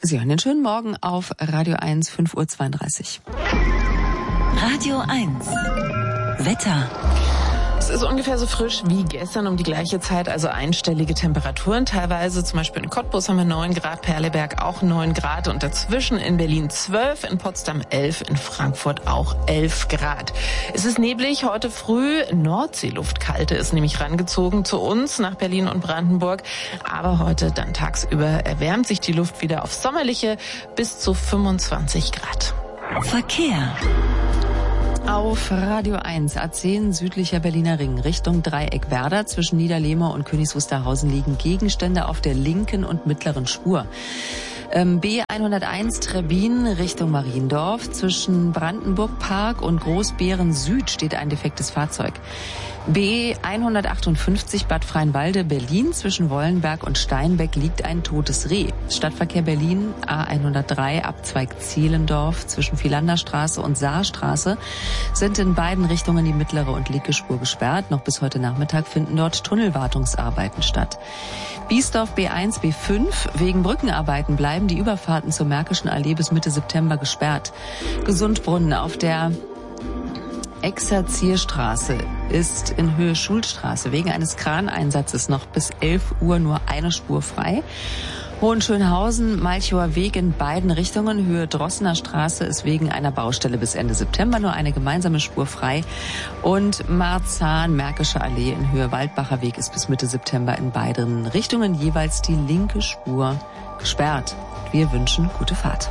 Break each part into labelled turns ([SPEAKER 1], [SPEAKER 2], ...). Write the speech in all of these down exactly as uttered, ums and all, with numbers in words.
[SPEAKER 1] Sie hören den schönen Morgen auf Radio eins, fünf Uhr zweiunddreißig.
[SPEAKER 2] Radio eins. Wetter.
[SPEAKER 3] Es ist ungefähr so frisch wie gestern um die gleiche Zeit, also einstellige Temperaturen teilweise. Zum Beispiel in Cottbus haben wir neun Grad, Perleberg auch neun Grad und dazwischen in Berlin zwölf, in Potsdam elf, in Frankfurt auch elf Grad. Es ist neblig heute früh, Nordseeluftkalte ist nämlich rangezogen zu uns nach Berlin und Brandenburg. Aber heute dann tagsüber erwärmt sich die Luft wieder auf sommerliche bis zu fünfundzwanzig Grad.
[SPEAKER 2] Verkehr.
[SPEAKER 1] Auf Radio eins, A zehn südlicher Berliner Ring, Richtung Dreieck Werder. Zwischen Niederlehmer und Königs Wusterhausen liegen Gegenstände auf der linken und mittleren Spur. B hunderteins Trebbin Richtung Mariendorf. Zwischen Brandenburg Park und Großbeeren Süd steht ein defektes Fahrzeug. B hundertachtundfünfzig Bad Freienwalde Berlin. Zwischen Wollenberg und Steinbeck liegt ein totes Reh. Stadtverkehr Berlin A hundertdrei Abzweig Zehlendorf. Zwischen Philanderstraße und Saarstraße sind in beiden Richtungen die mittlere und linke Spur gesperrt. Noch bis heute Nachmittag finden dort Tunnelwartungsarbeiten statt. Biesdorf B eins B fünf. Wegen Brückenarbeiten bleiben die Überfahrten zur Märkischen Allee bis Mitte September gesperrt. Gesundbrunnen auf der Exerzierstraße ist in Höhe Schulstraße wegen eines Kraneinsatzes noch bis elf Uhr nur eine Spur frei. Hohenschönhausen, Malchower Weg in beiden Richtungen, Höhe Drossener Straße ist wegen einer Baustelle bis Ende September nur eine gemeinsame Spur frei. Und Marzahn, Märkische Allee in Höhe Waldbacher Weg ist bis Mitte September in beiden Richtungen jeweils die linke Spur gesperrt. Wir wünschen gute Fahrt.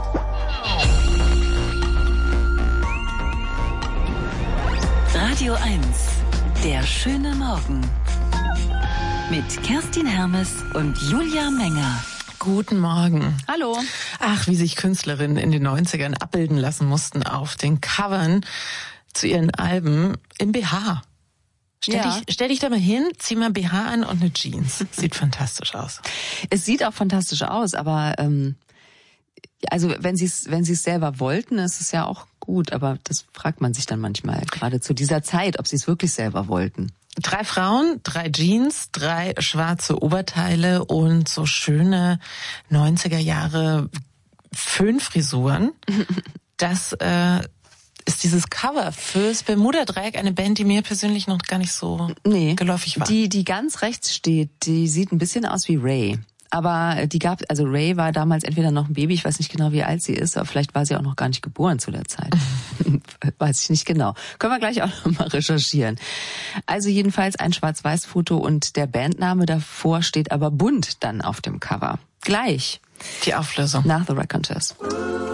[SPEAKER 2] Radio eins, der schöne Morgen. Mit Kerstin Hermes und Julia Menger.
[SPEAKER 3] Guten Morgen.
[SPEAKER 1] Hallo.
[SPEAKER 3] Ach, wie sich Künstlerinnen in den neunzigern abbilden lassen mussten auf den Covern zu ihren Alben im B H. Stell,
[SPEAKER 1] ja.
[SPEAKER 3] dich, stell dich da mal hin, zieh mal B H an und eine Jeans. Sieht fantastisch aus.
[SPEAKER 1] Es sieht auch fantastisch aus, aber ähm, also wenn sie es wenn sie es selber wollten, ist es ja auch gut. Aber das fragt man sich dann manchmal, gerade zu dieser Zeit, ob sie es wirklich selber wollten.
[SPEAKER 3] Drei Frauen, drei Jeans, drei schwarze Oberteile und so schöne neunziger Jahre Föhnfrisuren. Das äh, ist dieses Cover fürs Bermuda-Dreieck, eine Band, die mir persönlich noch gar nicht so
[SPEAKER 1] nee,
[SPEAKER 3] geläufig war.
[SPEAKER 1] Die, die ganz rechts steht, die sieht ein bisschen aus wie Ray. Aber die gab, also Ray war damals entweder noch ein Baby, ich weiß nicht genau, wie alt sie ist, aber vielleicht war sie auch noch gar nicht geboren zu der Zeit. Weiß ich nicht genau. Können wir gleich auch noch mal recherchieren. Also jedenfalls ein Schwarz-Weiß-Foto und der Bandname davor steht aber bunt dann auf dem Cover. Gleich.
[SPEAKER 3] Die Auflösung.
[SPEAKER 1] Nach The Raconteurs.